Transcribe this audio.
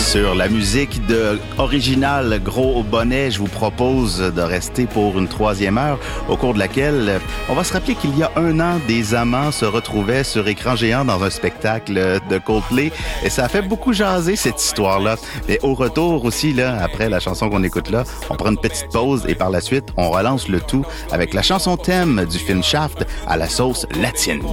Sur la musique originale Gros Bonnet, je vous propose de rester pour une troisième heure, au cours de laquelle on va se rappeler qu'il y a un an, des amants se retrouvaient sur écran géant dans un spectacle de Coldplay. Et ça a fait beaucoup jaser, cette histoire-là. Mais au retour aussi, là, après la chanson qu'on écoute là, on prend une petite pause et par la suite, on relance le tout avec la chanson thème du film Shaft à la sauce latine.